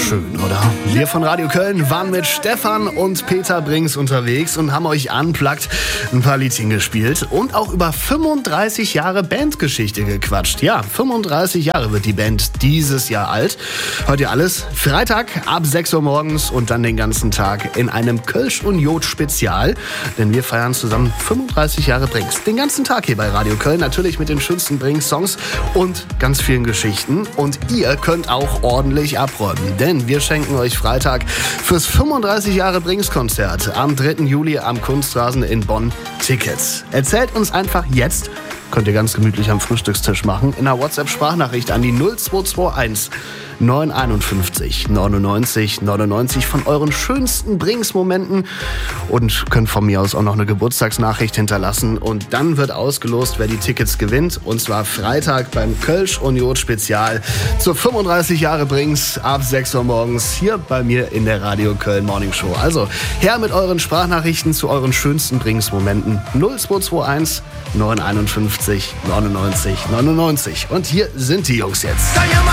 schön, oder? Wir von Radio Köln waren mit Stefan und Peter Brings unterwegs und haben euch unplugged ein paar Liedchen gespielt und auch über 35 Jahre Bandgeschichte gequatscht. Ja, 35 Jahre wird die Band dieses Jahr alt. Hört ihr alles? Freitag ab 6 Uhr morgens und dann den ganzen Tag in einem Kölsch und Jod Spezial. Denn wir feiern zusammen 35 Jahre Brings. Den ganzen Tag hier bei Radio Köln, natürlich mit den schönsten Brings-Songs und ganz vielen Geschichten. Und ihr könnt auch ordentlich abräumen, denn wir schenken euch Freitag fürs 35 Jahre Brings-Konzert am 3. Juli am Kunstrasen in Bonn Tickets. Erzählt uns einfach jetzt, könnt ihr ganz gemütlich am Frühstückstisch machen, in einer WhatsApp-Sprachnachricht an die 0221 951 99 99 von euren schönsten Brings-Momenten und könnt von mir aus auch noch eine Geburtstagsnachricht hinterlassen und dann wird ausgelost, wer die Tickets gewinnt, und zwar Freitag beim Kölsch und Jod Spezial zur 35 Jahre Brings ab 6 Uhr morgens hier bei mir in der Radio Köln Morning Show. Also her mit euren Sprachnachrichten zu euren schönsten Brings-Momenten 0221 951 99 99 und hier sind die Jungs jetzt.